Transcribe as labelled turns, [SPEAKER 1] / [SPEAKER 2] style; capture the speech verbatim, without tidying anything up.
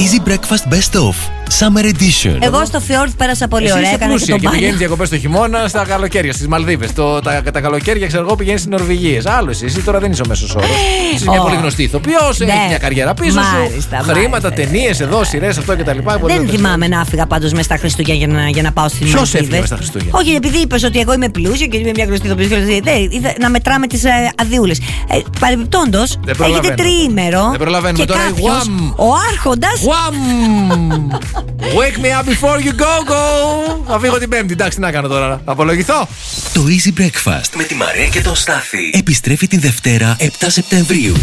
[SPEAKER 1] Easy Breakfast Best Of Summer Edition.
[SPEAKER 2] Εγώ στο Fjord πέρασα πολύ
[SPEAKER 3] Εσύ
[SPEAKER 2] ωραία.
[SPEAKER 3] είσαι
[SPEAKER 2] Έκανα
[SPEAKER 3] πλούσια
[SPEAKER 2] και
[SPEAKER 3] και
[SPEAKER 2] το
[SPEAKER 3] πηγαίνεις
[SPEAKER 2] μπάνιο.
[SPEAKER 3] διακοπές το χειμώνα στα καλοκαίρια, στις Μαλδίβες. Το, τα, τα καλοκαίρια, ξέρω εγώ, πηγαίνεις στις Νορβηγίες. Άλλο εσύ, εσύ τώρα δεν είσαι ο μέσος όρος. Είσαι μια
[SPEAKER 2] Oh.
[SPEAKER 3] πολύ γνωστή ηθοποιός,
[SPEAKER 2] Ναι.
[SPEAKER 3] έχεις μια καριέρα πίσω
[SPEAKER 2] Μάλιστα,
[SPEAKER 3] σου. Χρήματα,
[SPEAKER 2] μάλιστα.
[SPEAKER 3] ταινίες εδώ, σειρές, αυτό κτλ.
[SPEAKER 2] Δεν θυμάμαι να έφυγα πάντως μέσα στα Χριστούγεννα για να, για να πάω στις
[SPEAKER 3] Ποιος
[SPEAKER 2] Μαλδίβες.
[SPEAKER 3] έφυγε μες στα Χριστούγεννα?
[SPEAKER 2] Όχι, επειδή είπες ότι εγώ είμαι πλούσια και είμαι μια γνωστή ηθοποιός. Να μετράμε τις ε, αδειούλες. Ε, Παρεμπιπτόντως,
[SPEAKER 3] Δεν προλαβαίνω.
[SPEAKER 2] έχετε τριήμερο.
[SPEAKER 3] Δεν προλαβαίνουμε
[SPEAKER 2] και
[SPEAKER 3] τώρα,
[SPEAKER 2] κάποιος,
[SPEAKER 3] γουάμ.
[SPEAKER 2] ο Άρχοντας.
[SPEAKER 3] Wham! Wake me up before you go, go! Θα φύγω την Πέμπτη, εντάξει, τι να κάνω τώρα, να απολογηθώ.
[SPEAKER 1] Το Easy Breakfast με τη Μαρία και τον Στάθη επιστρέφει την Δευτέρα επτά Σεπτεμβρίου.